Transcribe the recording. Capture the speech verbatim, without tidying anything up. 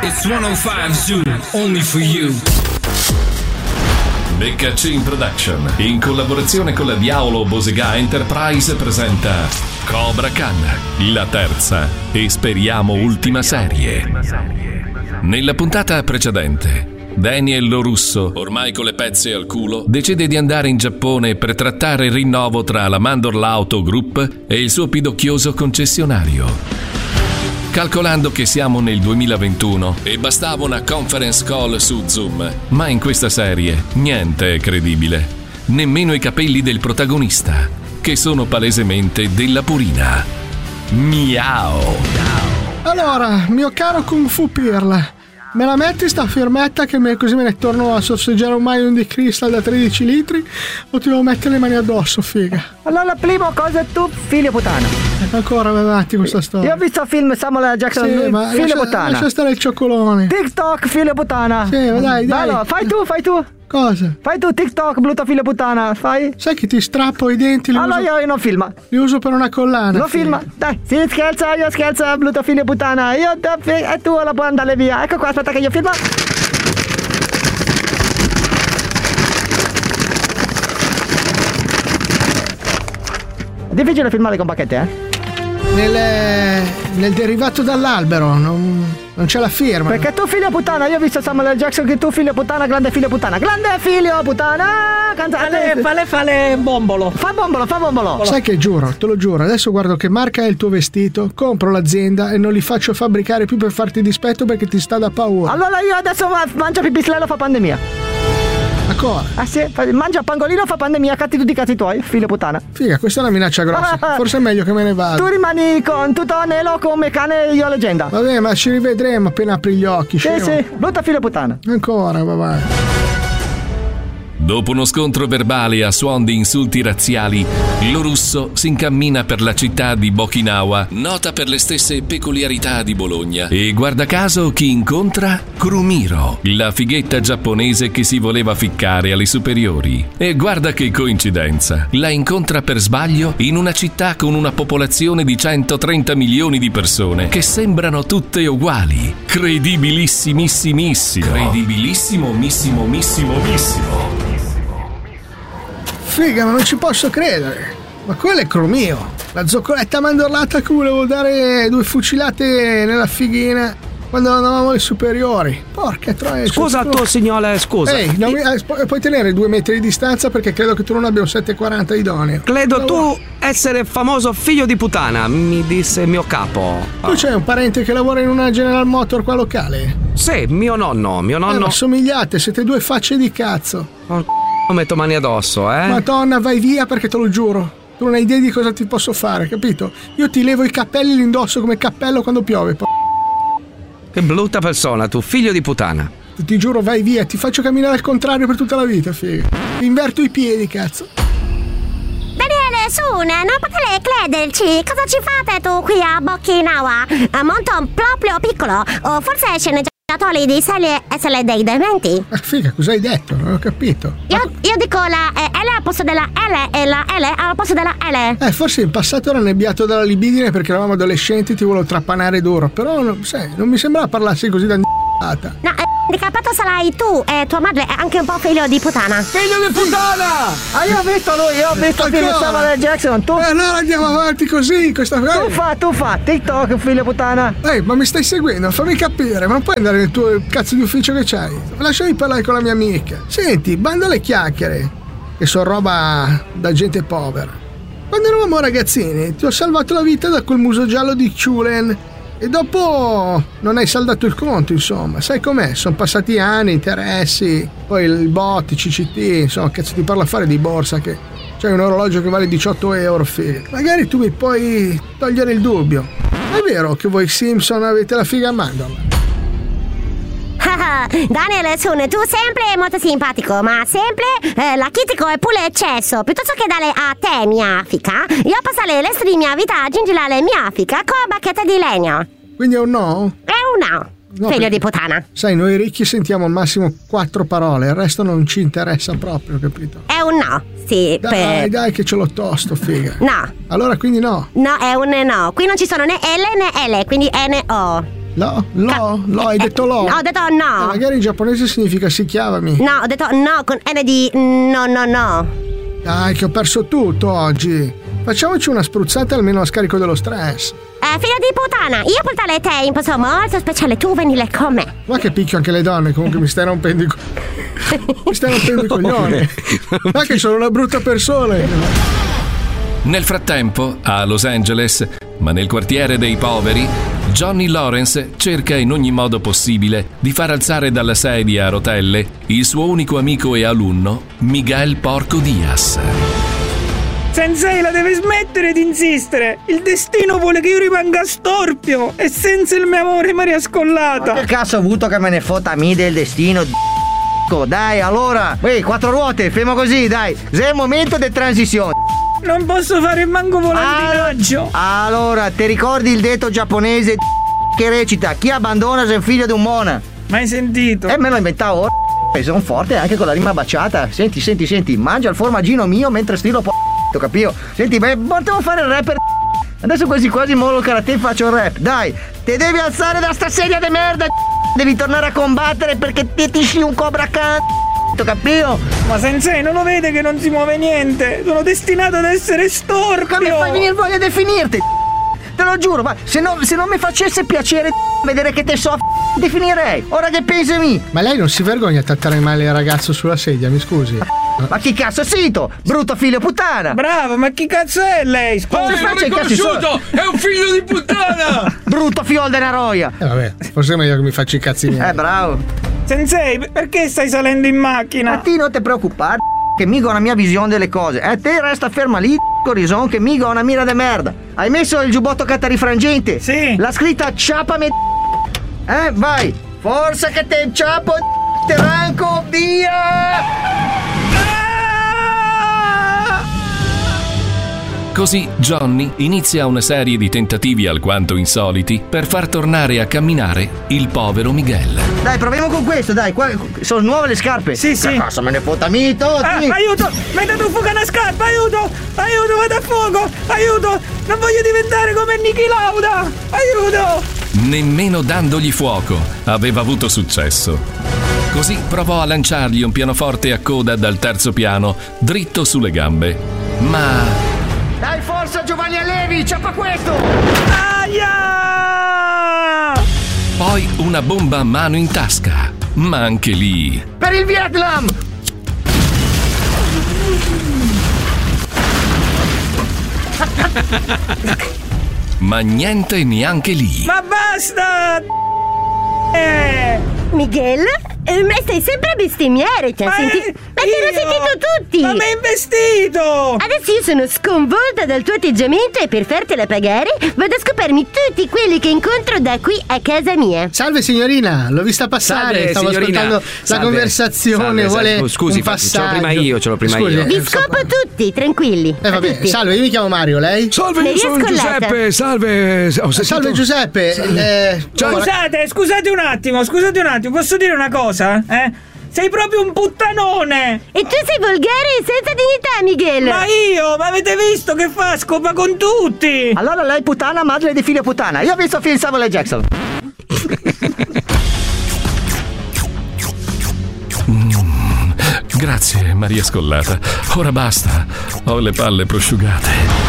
It's centocinque Zoo, only for you. Beccacin Production, in collaborazione con la Diavolo Bosega Enterprise, presenta Cobra Khan, la terza e speriamo ultima serie. Nella puntata precedente, Daniel Lorusso, ormai con le pezze al culo, decide di andare in Giappone per trattare il rinnovo tra la Mandorla Auto Group e il suo pidocchioso concessionario. Calcolando che siamo nel duemilaventuno e bastava una conference call su Zoom, ma in questa serie niente è credibile, nemmeno i capelli del protagonista, che sono palesemente della purina. Miao! Allora, mio caro Kung Fu Pirla, me la metti sta firmetta che me, così me ne torno a sorseggiare un Magnum di Crystal da tredici litri, o ti devo mettere le mani addosso, figa? Allora, la prima cosa, tu figlio puttana. Ancora vai avanti questa storia. Io ho visto il film Samuel L. Jackson, sì, lui, ma figlio lascia, puttana. Lascia stare il cioccolone. TikTok, figlio puttana. Sì, ma dai, dai. Allora, fai tu, fai tu. Cosa? Fai tu TikTok, brutta figlio puttana, fai. Sai che ti strappo i denti? Li allora uso, io non filma. Li uso per una collana. Non filma. Dai, si scherza, io scherzo, brutta figlio puttana. Io e tu la puoi andare via. Ecco qua, aspetta che io filmo. È difficile filmare con bacchette, eh? Nel, nel derivato dall'albero non, non c'è la firma. Perché tu figlio puttana, io ho visto Samuel L. Jackson che tu figlio puttana, grande figlio puttana, grande figlio puttana, fale, fale, fale bombolo. Fa bombolo, fa bombolo. Sai che giuro, te lo giuro, adesso guardo che marca è il tuo vestito, compro l'azienda e non li faccio fabbricare più per farti dispetto perché ti sta da paura. Allora io adesso mangio pipistrello, fa pandemia. Ancora? Ah sì, mangia pangolino, fa pandemia, catti tutti i cazzi tuoi, figlio puttana. Figa, questa è una minaccia grossa. Forse è meglio che me ne vada. Tu rimani con tutto anello come cane, io leggenda. Vabbè, ma ci rivedremo appena apri gli occhi. Sì, scemo. sì, brutta figlio puttana. Ancora, vabbè. Dopo uno scontro verbale a suon di insulti razziali, Lorusso si incammina per la città di Okinawa, nota per le stesse peculiarità di Bologna, e guarda caso chi incontra? Kurumiro, la fighetta giapponese che si voleva ficcare alle superiori. E guarda che coincidenza, la incontra per sbaglio in una città con una popolazione di centotrenta milioni di persone che sembrano tutte uguali. Credibilissimissimo. Credibilissimo, missimo, missimo, missimo. Figa, ma non ci posso credere. Ma quello è Cromio, la zoccoletta mandorlata che volevo dare due fucilate nella fighina quando andavamo alle superiori. Porca troia. Scusa tu signore, scusa. Ehi, non mi, eh, puoi tenere due metri di distanza perché credo che tu non abbia un sette quaranta idoneo. Credo allora, tu essere famoso figlio di puttana, mi disse mio capo. Tu c'hai un parente che lavora in una General Motor qua locale? Sì, mio nonno, mio nonno. Eh, ma somigliate, siete due facce di cazzo. Oh, metto mani addosso, eh? Madonna, vai via perché te lo giuro. Tu non hai idea di cosa ti posso fare, capito? Io ti levo i cappelli e li indosso come cappello quando piove. Po- Che brutta persona, tu, figlio di puttana. Ti, ti giuro, vai via, ti faccio camminare al contrario per tutta la vita, figa. Ti inverto i piedi, cazzo. Daniele, Sune, non potete crederci. Cosa ci fate tu qui a Okinawa? A Monton proprio piccolo. O forse sceneggiatori di serie essere dei dementi? Ah, figa, cosa hai detto? Non ho capito. Io, io dico la eh, L al posto della L e la L al posto della L. Eh, forse in passato ero annebbiato dalla libidine perché eravamo adolescenti e ti volevo trapanare duro. Però, non, sai, non mi sembrava parlassi così da n***ata. No, eh, handicapato sarai tu e tua madre è anche un po' figlio di puttana. Figlio di puttana! Ah, io ho visto lui, io ho visto il film Samuel L. Jackson, tu... E eh, allora andiamo avanti così, questa cosa. Tu fa, tu fa, TikTok, figlio puttana. Ehi, ma mi stai seguendo? Fammi capire, ma non puoi andare nel tuo cazzo di ufficio che c'hai? Lasciami parlare con la mia amica. Senti, bando alle chiacchiere, che sono roba da gente povera. Quando eravamo ragazzini, ti ho salvato la vita da quel muso giallo di Chulen. E dopo non hai saldato il conto, insomma. Sai com'è? Sono passati anni, interessi, poi il bot, i C C T, insomma, cazzo ti parla a fare di borsa che c'è un orologio che vale diciotto euro, figa. Magari tu mi puoi togliere il dubbio. È vero che voi Simpson avete la figa a mandorla? Daniele, Sune, tu sempre molto simpatico, ma sempre eh, lachitico e pure eccesso. Piuttosto che dare a te mia fica, io passare il resto di mia vita a gingilare mia fica con bacchetta di legno. Quindi è un no? È un no, no figlio di puttana. Sai, noi ricchi sentiamo al massimo quattro parole, il resto non ci interessa proprio, capito? È un no, sì. Dai, per... dai che ce l'ho tosto, figa. No. Allora quindi no? No, è un no. Qui non ci sono né L né L, quindi N O. Lo? Lo? Lo? Hai detto lo? No, ho detto Eh, no. magari in giapponese significa sì, chiamami. No, ho detto no con N di no, no, no. Dai, che ho perso tutto oggi. Facciamoci una spruzzata almeno a scarico dello stress. Eh, figlio di puttana, io portare te in posto molto speciale, tu venile con me. Ma che picchio anche le donne, comunque mi stai rompendo i co- Mi stai rompendo i coglioni. Ma che sono una brutta persona. Nel frattempo, a Los Angeles, ma nel quartiere dei poveri, Johnny Lawrence cerca in ogni modo possibile di far alzare dalla sedia a rotelle il suo unico amico e alunno, Miguel Porco Diaz. Sensei, la deve smettere di insistere. Il destino vuole che io rimanga storpio e senza il mio amore Maria Scollata. Ma che cazzo ho avuto che me ne fotta a me del destino? Dai, allora, ehi, quattro ruote, fermo così, dai. È il momento di transizione. Non posso fare manco volantinaggio. Allora, ti ricordi il detto giapponese che recita: chi abbandona è il figlio di un mona? Mai sentito? E me lo inventavo ora. E sono forte anche con la rima baciata. Senti, senti, senti, mangia il formaggino mio mentre stilo po'. Capito? Senti, beh, potevo fare il rapper. Adesso quasi quasi molo il karate e faccio il rap. Dai, te devi alzare da sta sedia di merda. Devi tornare a combattere perché ti tisci un Cobra Khan. Capito? Ma Sensei, non lo vede che non si muove niente? Sono destinato ad essere storpio. Mi fai venire voglia di finirti. Te lo giuro, ma se, no, se non mi facesse piacere vedere che te so definirei. Ora che pensi a me? Ma lei non si vergogna a trattare male il ragazzo sulla sedia, mi scusi? Ma chi cazzo sei tu? Brutto figlio puttana! Bravo, ma chi cazzo è lei? Scusa, Oh, l'ho riconosciuto! È un figlio di puttana! Brutto figlio della roia! Eh vabbè, forse è meglio che mi faccia i cazzi miei. Eh, bravo! Sensei, perché stai salendo in macchina? Ma ti non ti preoccupare, che mica ho una mia visione delle cose. E eh, te resta ferma lì, Corison, che mica ho una mira de merda. Hai messo il giubbotto catarifrangente? Sì. La scritta ciapame. Eh, vai! Forza che te ciapo, te ranco, via! Così Johnny inizia una serie di tentativi alquanto insoliti per far tornare a camminare il povero Miguel. Dai, proviamo con questo, dai, qua sono nuove le scarpe. Sì, sì. Che cazzo me ne fotta mito? Ah, aiuto! Mi è dato un fuoco una scarpa, aiuto! Aiuto, vado a fuoco! Aiuto! Non voglio diventare come Niki Lauda! Aiuto! Nemmeno dandogli fuoco aveva avuto successo. Così provò a lanciargli un pianoforte a coda dal terzo piano, dritto sulle gambe. Ma... Dai, forza Giovanni Allevi, ciappa questo! Aia! Poi una bomba a mano in tasca, ma anche lì... Per il Vietnam! Ma niente neanche lì. Ma basta! Eh! Miguel? Eh, ma stai sempre a bestemmiare, ti ha Ma sentito? è- Ma ti hanno io- sentito tutti! Ma mi hai investito! Adesso io sono sconvolta dal tuo atteggiamento e per fartela pagare vado a scoprirmi tutti quelli che incontro da qui a casa mia. Salve signorina, l'ho vista passare, Salve, stavo signorina. ascoltando Salve. la conversazione, Salve, vuole salve. Scusi, un fa- ce l'ho passaggio. prima io, ce l'ho prima Scusi, io. eh, Vi sto- scopo tutti, tranquilli. Eh vabbè, tutti. salve, io mi chiamo Mario, lei? Salve, io sono Giuseppe, salve. Ho sentito... Salve Giuseppe, eh, Scusate, scusate un attimo, scusate un attimo, posso dire una cosa? Eh? Sei proprio un puttanone! E tu sei volgare e senza dignità, Miguel! Ma io, ma avete visto che fa? Scopa con tutti! Allora lei puttana, madre di figlio puttana. Io ho visto film Samuel L. Jackson. Grazie, Maria Scollata. Ora basta. Ho le palle prosciugate.